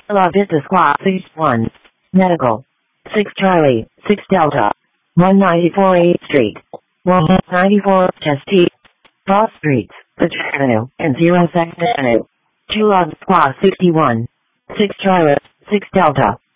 La Vista Squad 61. Medical. 6 Charlie, 6 Delta. 194 8th Street. 194 Chesty. Cross Streets, Fifth Avenue, and 0 Second Avenue. 2 Log Squad 61. 6 Charlie, 6 Delta.